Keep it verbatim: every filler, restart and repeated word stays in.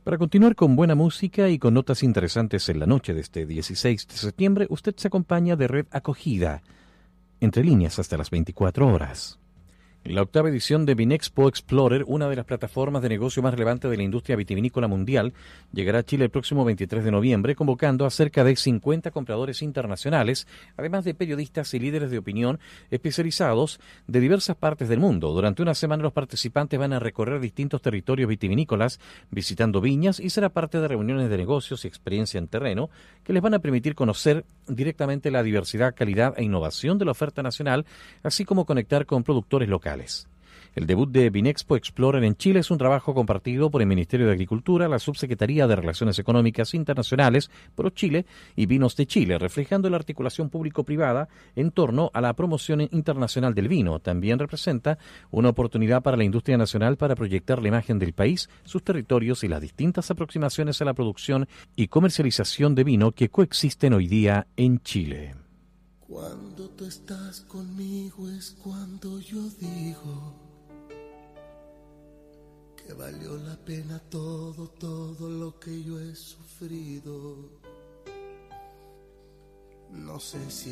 Para continuar con buena música y con notas interesantes en la noche de este dieciséis de septiembre, usted se acompaña de Red Acogida, entre líneas hasta las veinticuatro horas. La octava edición de Vinexpo Explorer, una de las plataformas de negocio más relevantes de la industria vitivinícola mundial, llegará a Chile el próximo veintitrés de noviembre, convocando a cerca de cincuenta compradores internacionales, además de periodistas y líderes de opinión especializados de diversas partes del mundo. Durante una semana los participantes van a recorrer distintos territorios vitivinícolas, visitando viñas, y será parte de reuniones de negocios y experiencia en terreno que les van a permitir conocer directamente la diversidad, calidad e innovación de la oferta nacional, así como conectar con productores locales. El debut de Vinexpo Explorer en Chile es un trabajo compartido por el Ministerio de Agricultura, la Subsecretaría de Relaciones Económicas Internacionales, ProChile y Vinos de Chile, reflejando la articulación público-privada en torno a la promoción internacional del vino. También representa una oportunidad para la industria nacional para proyectar la imagen del país, sus territorios y las distintas aproximaciones a la producción y comercialización de vino que coexisten hoy día en Chile. Cuando tú estás conmigo es cuando yo digo que valió la pena todo, todo lo que yo he sufrido. No sé si